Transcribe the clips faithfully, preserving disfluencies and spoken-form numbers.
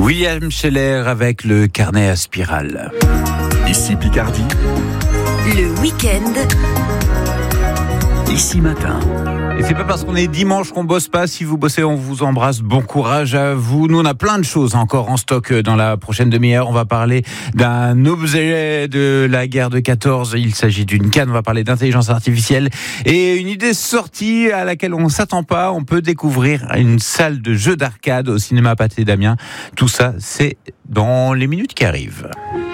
William Scheller avec le carnet à spirale. Ici Picardie. Le week-end. Ici matin. Et c'est pas parce qu'on est dimanche qu'on bosse pas. Si vous bossez, on vous embrasse. Bon courage à vous. Nous, on a plein de choses encore en stock dans la prochaine demi-heure. On va parler d'un objet de la guerre de quatorze. Il s'agit d'une canne. On va parler d'intelligence artificielle et une idée sortie à laquelle on s'attend pas. On peut découvrir une salle de jeux d'arcade au cinéma Pathé Damien. Tout ça, c'est dans les minutes qui arrivent.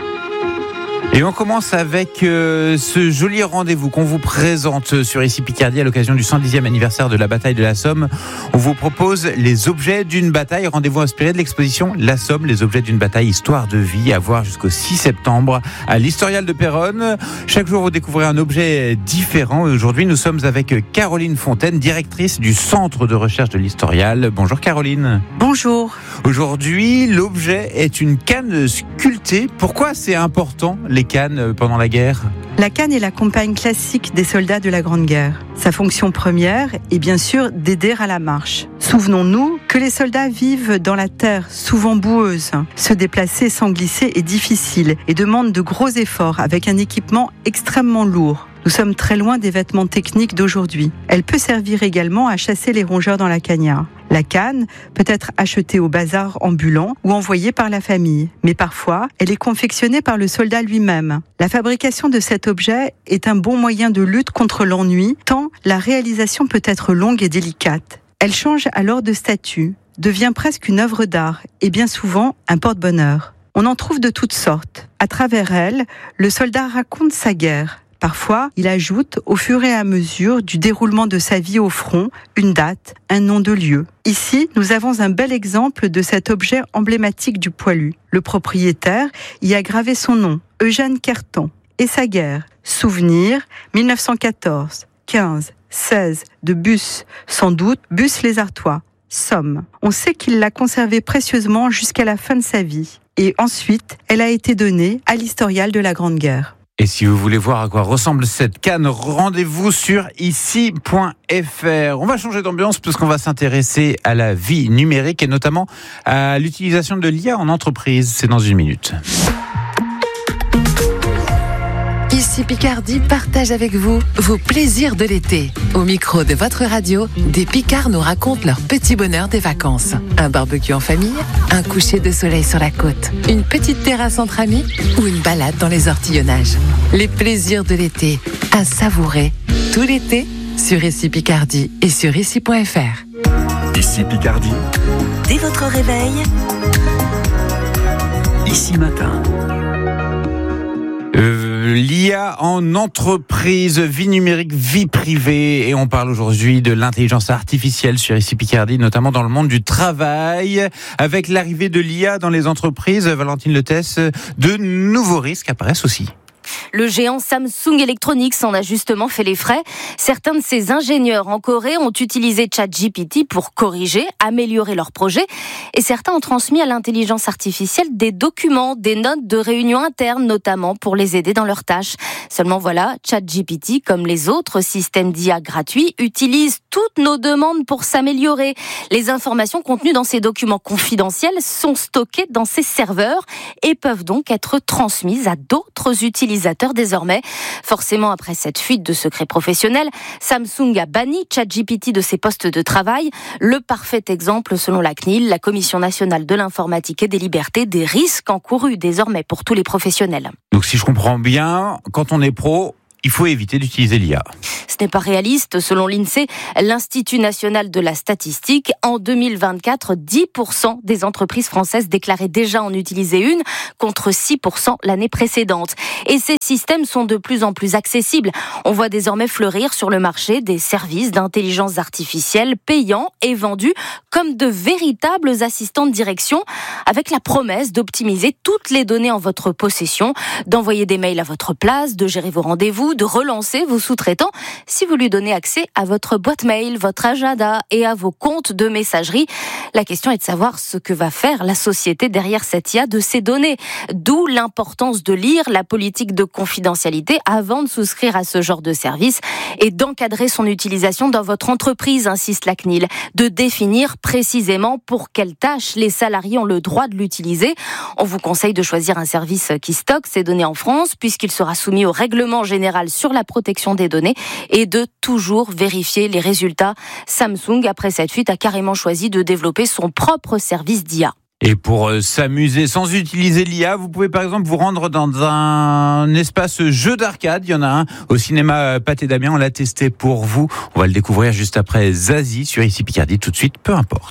Et on commence avec euh, ce joli rendez-vous qu'on vous présente sur Ici Picardie à l'occasion du cent dixième anniversaire de la bataille de la Somme. On vous propose les objets d'une bataille. Rendez-vous inspiré de l'exposition La Somme, les objets d'une bataille, histoire de vie, à voir jusqu'au six septembre à l'Historial de Péronne. Chaque jour, vous découvrez un objet différent. Et aujourd'hui, nous sommes avec Caroline Fontaine, directrice du Centre de recherche de l'Historial. Bonjour Caroline. Bonjour. Aujourd'hui, l'objet est une canne sculptée. Pourquoi c'est important, les cannes pendant la guerre? La canne est la compagne classique des soldats de la Grande Guerre. Sa fonction première est bien sûr d'aider à la marche. Souvenons-nous que les soldats vivent dans la terre, souvent boueuse. Se déplacer sans glisser est difficile et demande de gros efforts avec un équipement extrêmement lourd. Nous sommes très loin des vêtements techniques d'aujourd'hui. Elle peut servir également à chasser les rongeurs dans la cagnard. La canne peut être achetée au bazar ambulant ou envoyée par la famille. Mais parfois, elle est confectionnée par le soldat lui-même. La fabrication de cet objet est un bon moyen de lutte contre l'ennui, tant la réalisation peut être longue et délicate. Elle change alors de statut, devient presque une œuvre d'art et bien souvent un porte-bonheur. On en trouve de toutes sortes. À travers elle, le soldat raconte sa guerre. Parfois, il ajoute, au fur et à mesure du déroulement de sa vie au front, une date, un nom de lieu. Ici, nous avons un bel exemple de cet objet emblématique du poilu. Le propriétaire y a gravé son nom, Eugène Querton, et sa guerre, souvenir, dix-neuf cent quatorze, quinze, seize, de Bus, sans doute Bus les Artois, Somme. On sait qu'il l'a conservée précieusement jusqu'à la fin de sa vie. Et ensuite, elle a été donnée à l'Historial de la Grande Guerre. Et si vous voulez voir à quoi ressemble cette canne, rendez-vous sur ici point f r. On va changer d'ambiance parce qu'on va s'intéresser à la vie numérique et notamment à l'utilisation de l'I A en entreprise. C'est dans une minute. Ici Picardie partage avec vous vos plaisirs de l'été. Au micro de votre radio, des Picards nous racontent leurs petits bonheurs des vacances. Un barbecue en famille, un coucher de soleil sur la côte, une petite terrasse entre amis ou une balade dans les ortillonnages. Les plaisirs de l'été à savourer tout l'été sur Ici Picardie et sur ici point f r. Ici Picardie. Dès votre réveil, Ici matin. Euh, L'I A en entreprise, vie numérique, vie privée. Et on parle aujourd'hui de l'intelligence artificielle sur Ici Picardie, notamment dans le monde du travail. Avec l'arrivée de l'I A dans les entreprises, Valentine Letès, de nouveaux risques apparaissent aussi. Le géant Samsung Electronics en a justement fait les frais. Certains de ses ingénieurs en Corée ont utilisé ChatGPT pour corriger, améliorer leurs projets. Et certains ont transmis à l'intelligence artificielle des documents, des notes de réunions internes, notamment pour les aider dans leurs tâches. Seulement voilà, ChatGPT, comme les autres systèmes d'I A gratuits, utilise toutes nos demandes pour s'améliorer. Les informations contenues dans ces documents confidentiels sont stockées dans ces serveurs et peuvent donc être transmises à d'autres utilisateurs désormais. Forcément, après cette fuite de secrets professionnels, Samsung a banni ChatGPT de ses postes de travail. Le parfait exemple, selon la C N I L, la Commission nationale de l'informatique et des libertés, des risques encourus désormais pour tous les professionnels. Donc si je comprends bien, quand on est pro, il faut éviter d'utiliser l'I A. Ce n'est pas réaliste. Selon l'INSEE, l'Institut national de la statistique, en deux mille vingt-quatre, dix pour cent des entreprises françaises déclaraient déjà en utiliser une, contre six pour cent l'année précédente. Et ces systèmes sont de plus en plus accessibles. On voit désormais fleurir sur le marché des services d'intelligence artificielle payants et vendus comme de véritables assistants de direction, avec la promesse d'optimiser toutes les données en votre possession, d'envoyer des mails à votre place, de gérer vos rendez-vous, vous de relancer vos sous-traitants si vous lui donnez accès à votre boîte mail, votre agenda et à vos comptes de messagerie. La question est de savoir ce que va faire la société derrière cette I A de ces données. D'où l'importance de lire la politique de confidentialité avant de souscrire à ce genre de service et d'encadrer son utilisation dans votre entreprise, insiste la C N I L, de définir précisément pour quelles tâches les salariés ont le droit de l'utiliser. On vous conseille de choisir un service qui stocke ces données en France puisqu'il sera soumis au règlement général sur la protection des données et de toujours vérifier les résultats. Samsung, après cette fuite, a carrément choisi de développer son propre service d'I A. Et pour s'amuser sans utiliser l'I A, vous pouvez par exemple vous rendre dans un espace jeu d'arcade. Il y en a un au cinéma Pathé d'Amiens. On l'a testé pour vous. On va le découvrir juste après Zazie sur Ici Picardie. Tout de suite, peu importe.